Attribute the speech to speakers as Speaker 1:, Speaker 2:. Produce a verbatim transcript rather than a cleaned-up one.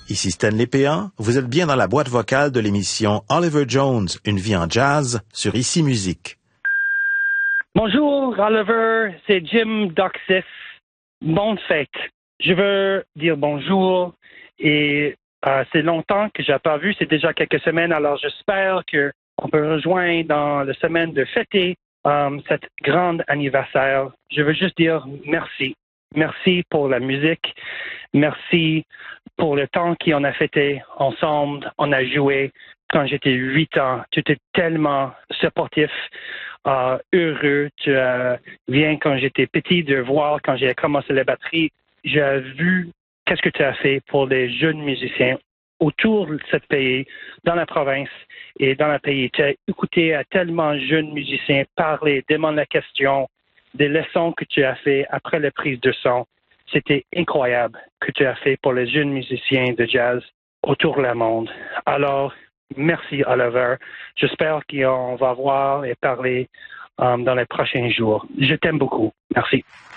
Speaker 1: Ici Stanley Péan, vous êtes bien dans la boîte vocale de l'émission Oliver Jones, une vie en jazz sur Ici Musique.
Speaker 2: Bonjour Oliver, c'est Jim Doxis. Bonne fête. Je veux dire bonjour et euh, c'est longtemps que j'ai pas vu, c'est déjà quelques semaines, alors j'espère qu'on peut rejoindre dans la semaine de fêter euh, cet grand anniversaire. Je veux juste dire merci. Merci pour la musique. Merci pour le temps qu'on a fêté ensemble. On a joué quand j'étais huit ans. Tu étais tellement supportif, euh, heureux. Tu euh, viens quand j'étais petit de voir quand j'ai commencé la batterie. J'ai vu qu'est-ce que tu as fait pour les jeunes musiciens autour de ce pays, dans la province et dans le pays. Tu as écouté à tellement de jeunes musiciens parler, demander la question, des leçons que tu as fait après la prise de son. C'était incroyable que tu as fait pour les jeunes musiciens de jazz autour du monde. Alors, merci Oliver. J'espère qu'on va voir et parler um, dans les prochains jours. Je t'aime beaucoup. Merci.